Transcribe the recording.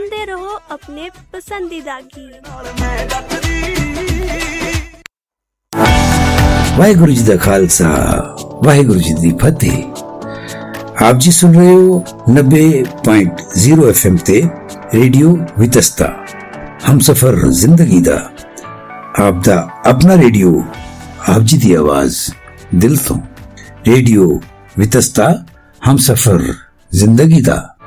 सुनते रहो अपने पसंदीदा गीत। वाहिगुरु जी दा खालसा, वाहिगुरु जी दी फतेह। आप जी सुन रहे हो 90.0 FM ते रेडियो वितस्ता, हम सफर जिंदगी दा, आप दा अपना रेडियो, आप जी दी आवाज दिल तो। रेडियो वितस्ता, हम सफर जिंदगी दा।